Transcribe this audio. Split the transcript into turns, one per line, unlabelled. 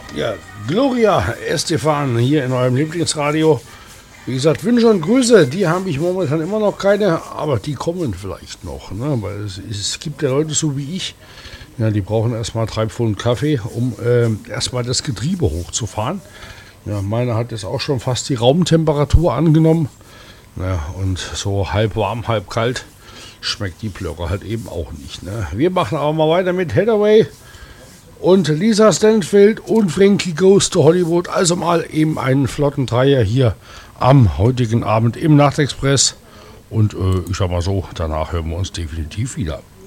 Ja, Gloria Estefan hier in eurem Lieblingsradio. Wie gesagt, Wünsche und Grüße, die habe ich momentan immer noch keine, aber die kommen vielleicht noch. Ne? Weil es gibt ja Leute so wie ich, ja, die brauchen erstmal 3 Pfund Kaffee, um erstmal das Getriebe hochzufahren. Ja, meine hat jetzt auch schon fast die Raumtemperatur angenommen. Ja, und so halb warm, halb kalt schmeckt die Plörre halt eben auch nicht. Ne? Wir machen aber mal weiter mit Hathaway und Lisa Stanfield und Frankie Goes to Hollywood. Also mal eben einen flotten Dreier hier am heutigen Abend im Nachtexpress. Und ich sag mal so, danach hören wir uns definitiv wieder.